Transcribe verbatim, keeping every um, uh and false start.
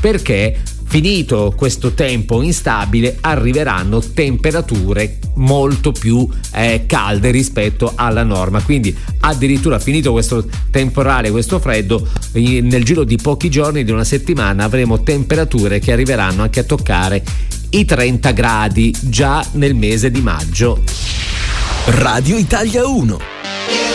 perché finito questo tempo instabile arriveranno temperature molto più eh, calde rispetto alla norma, quindi addirittura finito questo temporale, questo freddo, nel giro di pochi giorni, di una settimana, avremo temperature che arriveranno anche a toccare i trenta gradi già nel mese di maggio. Radio Italia uno.